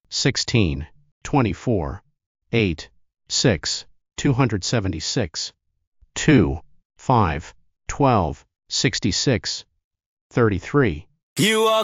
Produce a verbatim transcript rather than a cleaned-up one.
sixteen, twenty-four, eight, six, two hundred seventy-six, two, five, twelve, sixty-six, thirty-three. You are